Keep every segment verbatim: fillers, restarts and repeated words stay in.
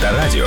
Авторадио.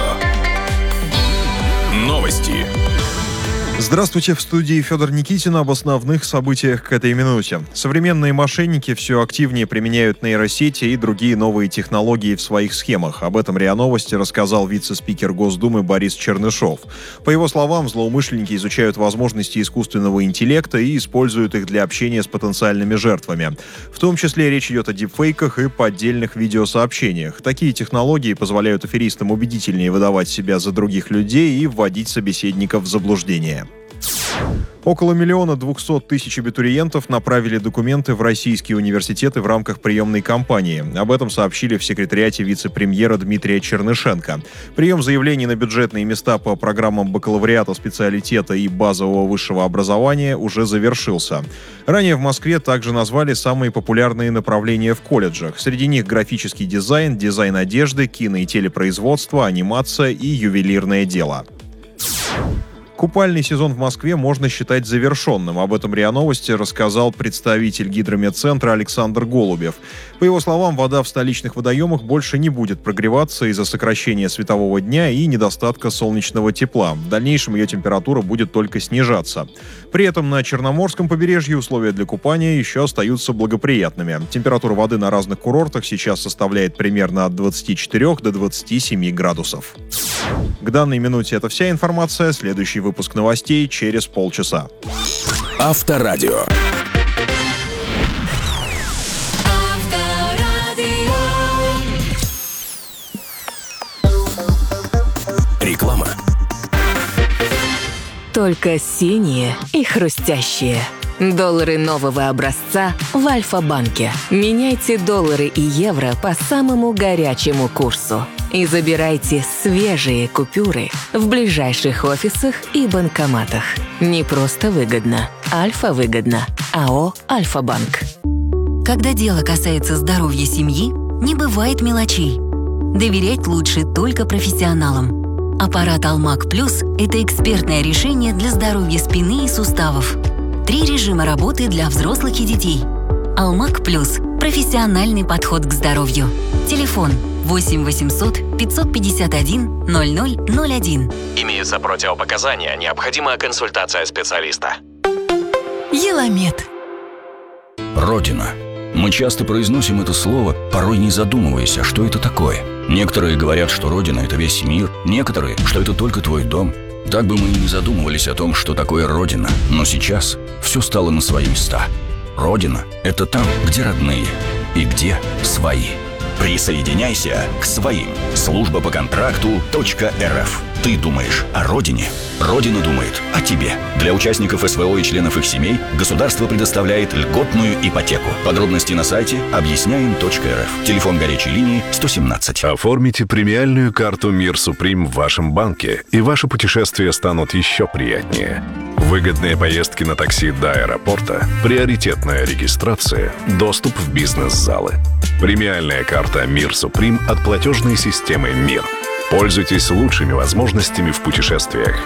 Новости. Здравствуйте, в студии Федор Никитин об основных событиях к этой минуте. Современные мошенники все активнее применяют нейросети и другие новые технологии в своих схемах. Об этом РИА Новости рассказал вице-спикер Госдумы Борис Чернышов. По его словам, злоумышленники изучают возможности искусственного интеллекта и используют их для общения с потенциальными жертвами. В том числе речь идет о дипфейках и поддельных видеосообщениях. Такие технологии позволяют аферистам убедительнее выдавать себя за других людей и вводить собеседников в заблуждение. Около миллиона двухсот тысяч абитуриентов направили документы в российские университеты в рамках приемной кампании. Об этом сообщили в секретариате вице-премьера Дмитрия Чернышенко. Прием заявлений на бюджетные места по программам бакалавриата, специалитета и базового высшего образования уже завершился. Ранее в Москве также назвали самые популярные направления в колледжах. Среди них графический дизайн, дизайн одежды, кино- и телепроизводство, анимация и ювелирное дело. Купальный сезон в Москве можно считать завершенным. Об этом РИА Новости рассказал представитель Гидрометцентра Александр Голубев. По его словам, вода в столичных водоемах больше не будет прогреваться из-за сокращения светового дня и недостатка солнечного тепла. В дальнейшем ее температура будет только снижаться. При этом на Черноморском побережье условия для купания еще остаются благоприятными. Температура воды на разных курортах сейчас составляет примерно от двадцати четырёх до двадцати семи градусов. К данной минуте это вся информация. Следующий выпуск новостей через полчаса. Авторадио. Реклама. Только синие и хрустящие. Доллары нового образца в Альфа-банке. Меняйте доллары и евро по самому горячему курсу. И забирайте свежие купюры в ближайших офисах и банкоматах. Не просто выгодно. Альфа-выгодно. АО «Альфа-банк». Когда дело касается здоровья семьи, не бывает мелочей. Доверять лучше только профессионалам. Аппарат Алмак Плюс – это экспертное решение для здоровья спины и суставов. Три режима работы для взрослых и детей. Алмак Плюс – профессиональный подход к здоровью. Телефон восемь восемьсот пятьсот пятьдесят один ноль ноль ноль один. Имеются противопоказания, необходима консультация специалиста. Еламед. Родина. Мы часто произносим это слово, порой не задумываясь, а что это такое. Некоторые говорят, что Родина – это весь мир, некоторые, что это только твой дом. Так бы мы и не задумывались о том, что такое Родина. Но сейчас все стало на свои места. Родина – это там, где родные и где свои. Присоединяйся к своим. Служба по контракту .рф. Ты думаешь о родине? Родина думает о тебе. Для участников СВО и членов их семей государство предоставляет льготную ипотеку. Подробности на сайте объясняем точка эр эф. Телефон горячей линии сто семнадцать. Оформите премиальную карту Мир Суприм в вашем банке, и ваши путешествия станут еще приятнее. Выгодные поездки на такси до аэропорта, приоритетная регистрация, доступ в бизнес-залы. Премиальная карта Мир Суприм от платежной системы «Мир». Пользуйтесь лучшими возможностями в путешествиях.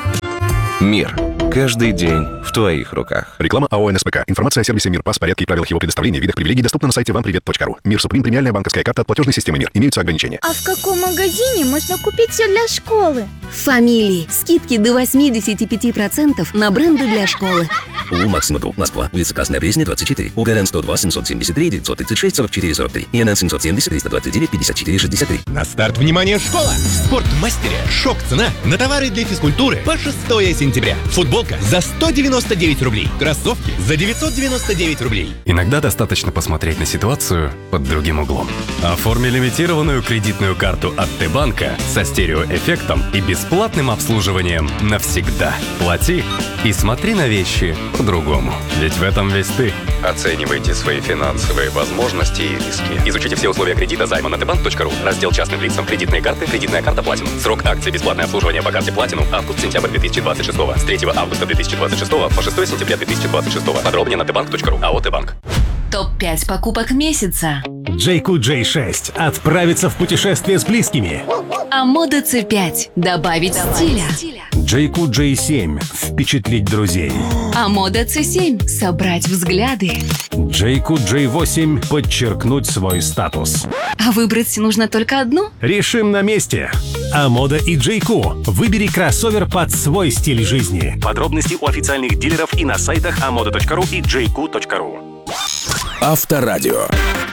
Мир. Каждый день в твоих руках. Реклама АО НСПК. Информация о сервисе «Мир», пас, порядке и правилах его предоставления, видах привилегий доступна на сайте вам привет точка ру. Мир Суприм. Премиальная банковская карта от платежной системы «Мир». Имеются ограничения. А в каком магазине можно купить все для школы? В «Фамилии». Скидки до восемьдесят пять процентов на бренды для школы. У Максима Друг, Москва, улица Красная Пресня, двадцать четыре. УГРН сто два семьсот семьдесят три девятьсот тридцать шесть сорок четыре сорок три. ИНН семьсот семьдесят триста двадцать девять пятьдесят четыре шестьдесят три. На старт, внимание, школа! В Спортмастере шок-цена на товары для физкультуры по шестое сентября. Футболка за сто девяносто девять рублей. Кроссовки за девятьсот девяносто девять рублей. Иногда достаточно посмотреть на ситуацию под другим углом. Оформи лимитированную кредитную карту от Т-банка со стереоэффектом и бесплатным обслуживанием навсегда. Плати и смотри на вещи по-другому. Ведь в этом весь ты. Оценивайте свои финансовые возможности и риски. Изучите все условия кредита займа на тэ банк точка ру. Раздел частным лицам кредитные карты, кредитная карта Platinum. Срок акции бесплатное обслуживание по карте Platinum август-сентябрь две тысячи двадцать шестого. С третьего августа две тысячи двадцать шестого по шестое сентября две тысячи двадцать шестого. Подробнее на тэ банк точка ру. АО Т-банк. топ пять покупок месяца. Джейку джей шесть. Отправиться в путешествие с близкими. А мода Ц пять. Добавить стиля. Джейку джей семь. Впечатлить друзей. А мода Ц семь. Собрать взгляды. Джейку джей восемь. Подчеркнуть свой статус. А выбрать нужно только одну? Решим на месте. Амода и джей ку. Выбери кроссовер под свой стиль жизни. Подробности у официальных дилеров и на сайтах амода точка ру и джей ку точка ру. Авторадио.